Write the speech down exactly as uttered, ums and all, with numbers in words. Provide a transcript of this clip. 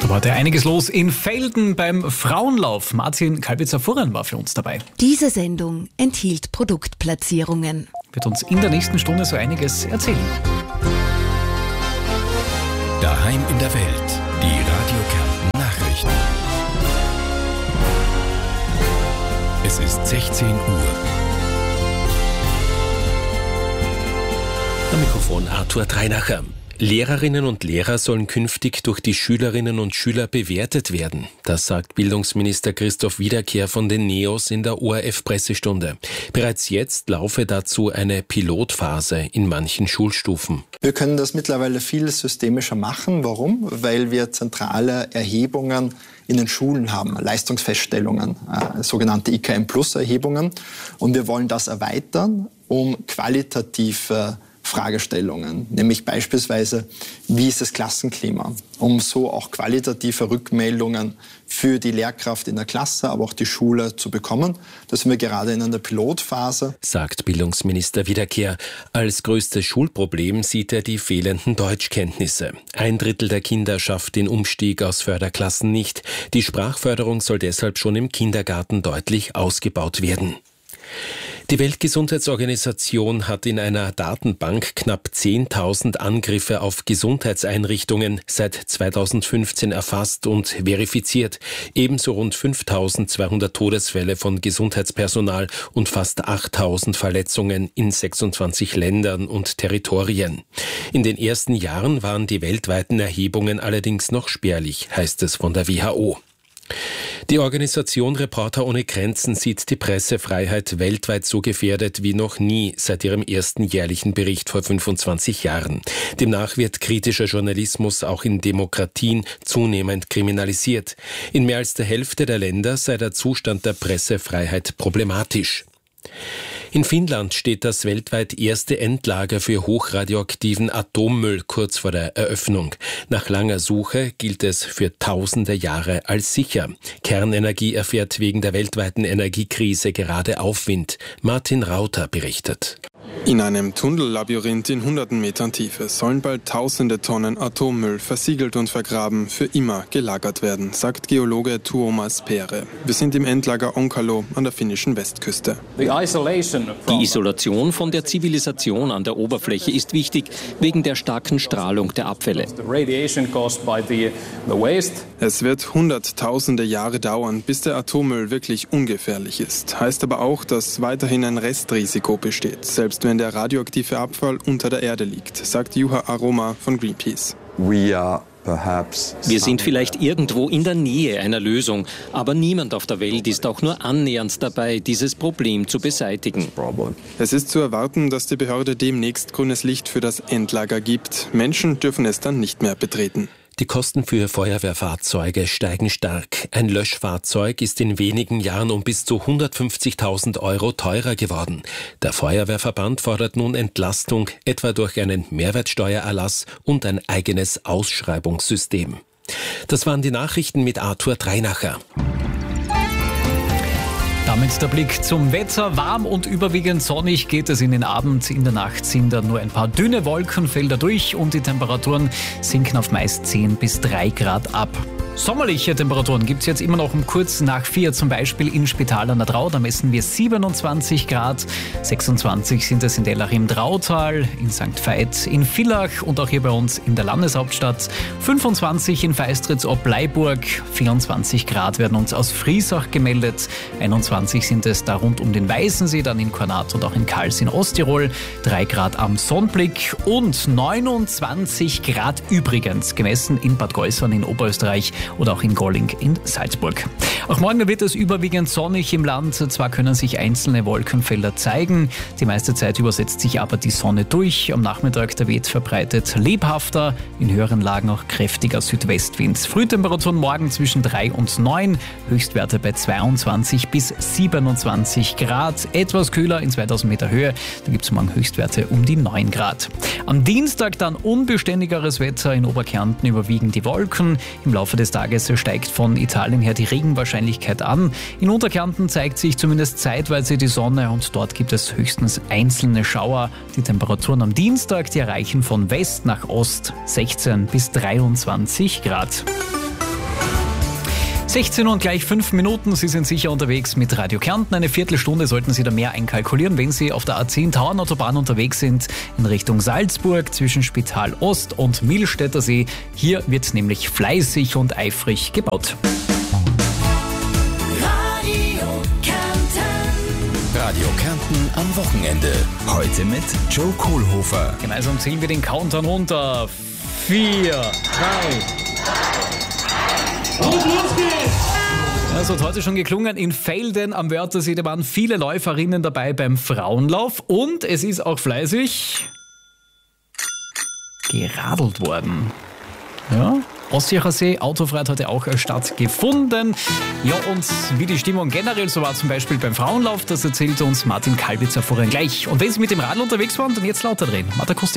So, heute einiges los in Velden beim Frauenlauf. Martin Kalbitzer-Furren war für uns dabei. Diese Sendung enthielt Produktplatzierungen. Wird uns in der nächsten Stunde so einiges erzählen. Daheim in der Welt, die Radio Kärnten Nachrichten. Es ist sechzehn Uhr. Am Mikrofon Arthur Dreinacher. Lehrerinnen und Lehrer sollen künftig durch die Schülerinnen und Schüler bewertet werden. Das sagt Bildungsminister Christoph Wiederkehr von den NEOS in der O R F-Pressestunde. Bereits jetzt laufe dazu eine Pilotphase in manchen Schulstufen. Wir können das mittlerweile viel systemischer machen. Warum? Weil wir zentrale Erhebungen in den Schulen haben, Leistungsfeststellungen, äh, sogenannte I K M-Plus-Erhebungen. Und wir wollen das erweitern, um qualitative Fragestellungen, nämlich beispielsweise, wie ist das Klassenklima, um so auch qualitative Rückmeldungen für die Lehrkraft in der Klasse, aber auch die Schule zu bekommen. Da sind wir gerade in einer Pilotphase. Sagt Bildungsminister Wiederkehr. Als größtes Schulproblem sieht er die fehlenden Deutschkenntnisse. Ein Drittel der Kinder schafft den Umstieg aus Förderklassen nicht. Die Sprachförderung soll deshalb schon im Kindergarten deutlich ausgebaut werden. Die Weltgesundheitsorganisation hat in einer Datenbank knapp zehntausend Angriffe auf Gesundheitseinrichtungen seit zweitausendfünfzehn erfasst und verifiziert. Ebenso rund fünftausendzweihundert Todesfälle von Gesundheitspersonal und fast achttausend Verletzungen in sechsundzwanzig Ländern und Territorien. In den ersten Jahren waren die weltweiten Erhebungen allerdings noch spärlich, heißt es von der W H O. Die Organisation Reporter ohne Grenzen sieht die Pressefreiheit weltweit so gefährdet wie noch nie seit ihrem ersten jährlichen Bericht vor fünfundzwanzig Jahren. Demnach wird kritischer Journalismus auch in Demokratien zunehmend kriminalisiert. In mehr als der Hälfte der Länder sei der Zustand der Pressefreiheit problematisch. In Finnland steht das weltweit erste Endlager für hochradioaktiven Atommüll kurz vor der Eröffnung. Nach langer Suche gilt es für tausende Jahre als sicher. Kernenergie erfährt wegen der weltweiten Energiekrise gerade Aufwind. Martin Rauter berichtet. In einem Tunnellabyrinth in hunderten Metern Tiefe sollen bald tausende Tonnen Atommüll versiegelt und vergraben für immer gelagert werden, sagt Geologe Tuomas Pere. Wir sind im Endlager Onkalo an der finnischen Westküste. Die Isolation von der Zivilisation an der Oberfläche ist wichtig, wegen der starken Strahlung der Abfälle. Es wird hunderttausende Jahre dauern, bis der Atommüll wirklich ungefährlich ist. Heißt aber auch, dass weiterhin ein Restrisiko besteht, selbst wenn der radioaktive Abfall unter der Erde liegt, sagt Juha Aroma von Greenpeace. Wir sind vielleicht irgendwo in der Nähe einer Lösung, aber niemand auf der Welt ist auch nur annähernd dabei, dieses Problem zu beseitigen. Es ist zu erwarten, dass die Behörde demnächst grünes Licht für das Endlager gibt. Menschen dürfen es dann nicht mehr betreten. Die Kosten für Feuerwehrfahrzeuge steigen stark. Ein Löschfahrzeug ist in wenigen Jahren um bis zu hundertfünfzigtausend Euro teurer geworden. Der Feuerwehrverband fordert nun Entlastung, etwa durch einen Mehrwertsteuererlass und ein eigenes Ausschreibungssystem. Das waren die Nachrichten mit Arthur Dreinacher. Damit der Blick zum Wetter. Warm und überwiegend sonnig geht es in den Abend. In der Nacht sind dann nur ein paar dünne Wolkenfelder durch und die Temperaturen sinken auf meist zehn bis drei Grad ab. Sommerliche Temperaturen gibt es jetzt immer noch um kurz nach vier, zum Beispiel in Spital an der Drau. Da messen wir siebenundzwanzig Grad, sechsundzwanzig sind es in Dellach im Drautal, in Sankt Veit, in Villach und auch hier bei uns in der Landeshauptstadt. fünfundzwanzig in Feistritz ob Bleiburg, vierundzwanzig Grad werden uns aus Friesach gemeldet, einundzwanzig sind es da rund um den Weißensee, dann in Kornat und auch in Kals in Osttirol, drei Grad am Sonnblick und neunundzwanzig Grad übrigens gemessen in Bad Gäusern in Oberösterreich oder auch in Golling in Salzburg. Auch morgen wird es überwiegend sonnig im Land. Zwar können sich einzelne Wolkenfelder zeigen, die meiste Zeit über setzt sich aber die Sonne durch. Am Nachmittag der weht verbreitet lebhafter, in höheren Lagen auch kräftiger Südwestwind. Frühtemperaturen morgen zwischen drei und neun, Höchstwerte bei zweiundzwanzig bis siebenundzwanzig Grad. Etwas kühler in zweitausend Meter Höhe, da gibt es morgen Höchstwerte um die neun Grad. Am Dienstag dann unbeständigeres Wetter, in Oberkärnten überwiegen die Wolken. Im Laufe des Tages steigt von Italien her die Regenwahrscheinlichkeit an. In Unterkärnten zeigt sich zumindest zeitweise die Sonne und dort gibt es höchstens einzelne Schauer. Die Temperaturen am Dienstag, die erreichen von West nach Ost sechzehn bis dreiundzwanzig Grad. sechzehn und gleich fünf Minuten. Sie sind sicher unterwegs mit Radio Kärnten. Eine Viertelstunde sollten Sie da mehr einkalkulieren, wenn Sie auf der A zehn Tauernautobahn unterwegs sind in Richtung Salzburg zwischen Spital Ost und Millstätter See. Hier wird nämlich fleißig und eifrig gebaut. Radio Kärnten am Wochenende. Heute mit Joe Kohlhofer. Gemeinsam zählen wir den Countdown runter. Vier, drei. Und los geht's! Es hat heute schon geklungen in Velden am Wörthersee. Da waren viele Läuferinnen dabei beim Frauenlauf. Und es ist auch fleißig geradelt worden. Ja, Ossiacher See, Autofreiheit heute auch stattgefunden. Ja, und wie die Stimmung generell so war, zum Beispiel beim Frauenlauf, das erzählte uns Martin Kalbitzer vorhin gleich. Und wenn Sie mit dem Radl unterwegs waren, dann jetzt lauter drehen. Marta Kusti.